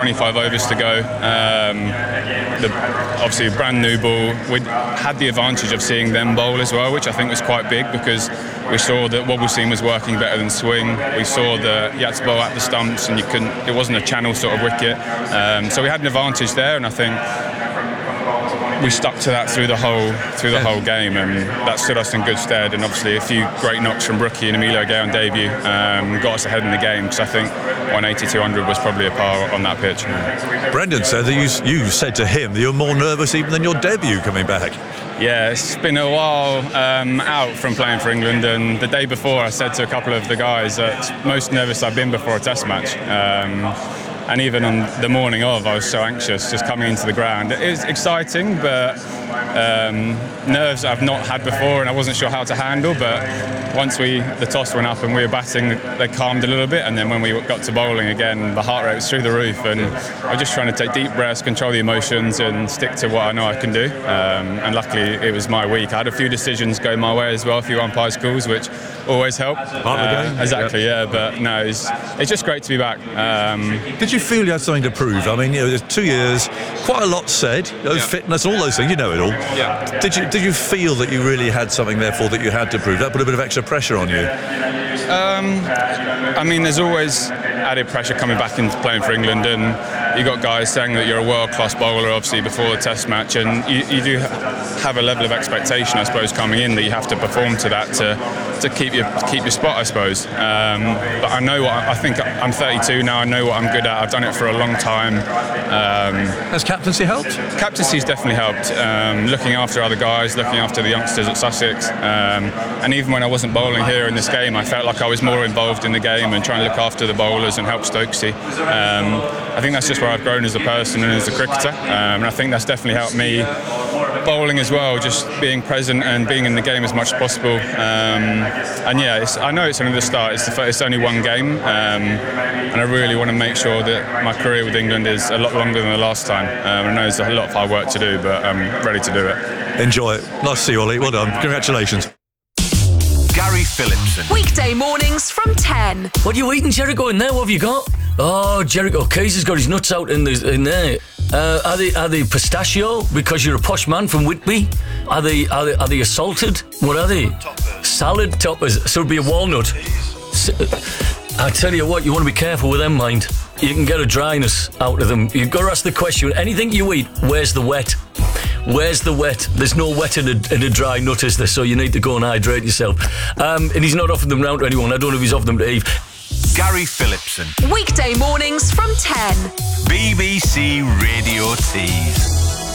25 overs to go. Obviously a brand new ball. We had the advantage of seeing them bowl as well, which I think was quite big, because we saw that wobble seam was working better than swing. We saw that you had to bowl at the stumps and it wasn't a channel sort of wicket. So we had an advantage there, and I think we stuck to that through the whole game, and that stood us in good stead. And obviously a few great knocks from Brookie and Emilio Gay on debut got us ahead in the game, because I think 180-200 was probably a par on that pitch. Brendan said that you said to him that you're more nervous even than your debut coming back. Yeah, it's been a while out from playing for England, and the day before I said to a couple of the guys that it's most nervous I've been before a test match. And even on the morning of, I was so anxious just coming into the ground. It was exciting, but nerves I've not had before, and I wasn't sure how to handle. But once the toss went up and we were batting, they calmed a little bit. And then when we got to bowling again, the heart rate was through the roof. And I was just trying to take deep breaths, control the emotions, and stick to what I know I can do. And luckily, it was my week. I had a few decisions go my way as well, a few umpires' calls, which always help. Part of the game. Exactly, yeah. But no, it's just great to be back. Did you feel you had something to prove? I mean, there's 2 years, quite a lot said, fitness, all those things, you know it all. Yeah. Did you feel that you really had something therefore that you had to prove? That put a bit of extra pressure on you? I mean, there's always added pressure coming back into playing for England, and you got guys saying that you're a world-class bowler, obviously, before the test match, and you do have a level of expectation, I suppose, coming in, that you have to perform to that to keep your spot, I suppose. But I know I think I'm 32 now. I know what I'm good at. I've done it for a long time. Has captaincy helped? Captaincy's definitely helped. Looking after other guys, looking after the youngsters at Sussex, and even when I wasn't bowling here in this game, I felt like I was more involved in the game and trying to look after the bowlers and help Stokesy. I think that's just where I've grown as a person and as a cricketer, and I think that's definitely helped me bowling as well, just being present and being in the game as much as possible. And yeah, I know it's only the start. It's only one game, and I really want to make sure that my career with England is a lot longer than the last time. I know there's a lot of hard work to do, but I'm ready to do it. Enjoy it. Nice to see you, Ollie. Well done. Congratulations. Gary Phillipson. Weekday mornings from 10. What are you eating, Jericho? In there, what have you got? Oh, Jericho Keys has got his nuts out in there. Are they pistachio? Because you're a posh man from Whitby. Are they assaulted? What are they? Salad toppers. So it'd be a walnut. I tell you what, you want to be careful with them, mind. You can get a dryness out of them. You've got to ask the question, anything you eat, where's the wet? Where's the wet? There's no wet in a dry nut, is there? So you need to go and hydrate yourself. And he's not offering them round to anyone. I don't know if he's offered them to Eve. Gary Phillipson. Weekday mornings from 10. BBC Radio Tees.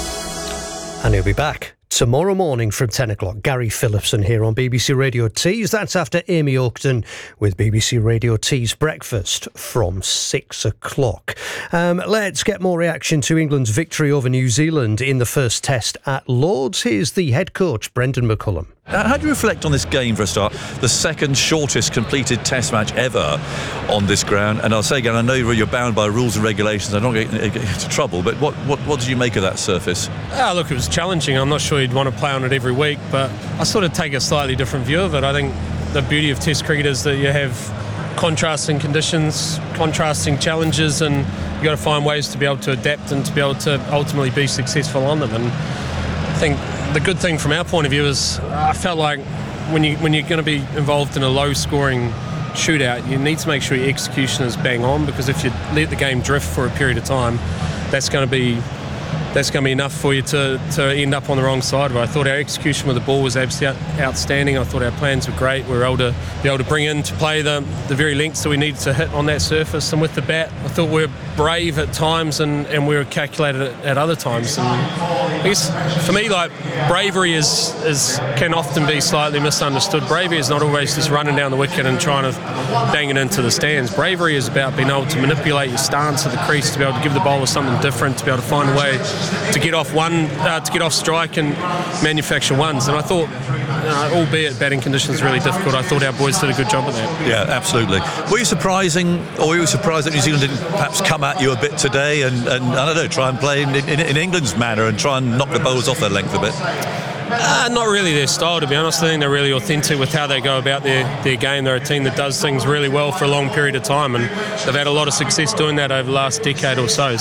And he'll be back tomorrow morning from 10 o'clock. Gary Phillipson here on BBC Radio Tees. That's after Amy Oakton with BBC Radio Tees Breakfast from 6 o'clock. Let's get more reaction to England's victory over New Zealand in the first test at Lord's. Here's the head coach, Brendan McCullum. How do you reflect on this game for a start? The second shortest completed test match ever on this ground. And I'll say again, I know you're bound by rules and regulations. I don't get into trouble, but what did you make of that surface? Look, it was challenging. I'm not sure you'd want to play on it every week, but I sort of take a slightly different view of it. I think the beauty of test cricket is that you have contrasting conditions, contrasting challenges, and you've got to find ways to be able to adapt and to be able to ultimately be successful on them. And I think the good thing from our point of view is I felt like when you're going to be involved in a low-scoring shootout, you need to make sure your execution is bang on, because if you let the game drift for a period of time, that's going to be enough for you to end up on the wrong side of it. I thought our execution with the ball was absolutely outstanding. I thought our plans were great. We were able to bring into play the very lengths that we needed to hit on that surface. And with the bat, I thought we were brave at times and we were calculated at other times. And I guess for me, like, bravery can often be slightly misunderstood. Bravery is not always just running down the wicket and trying to bang it into the stands. Bravery is about being able to manipulate your stance at the crease, to be able to give the bowler something different, to be able to find a way to get off strike and manufacture ones. And I thought, albeit batting conditions really difficult, I thought our boys did a good job of that. Yeah, absolutely. Were you surprised that New Zealand didn't perhaps come at you a bit today and I don't know, try and play in England's manner and try and knock the bowlers off their length a bit? Not really their style, to be honest. I think they're really authentic with how they go about their game. They're a team that does things really well for a long period of time, and they've had a lot of success doing that over the last decade or so.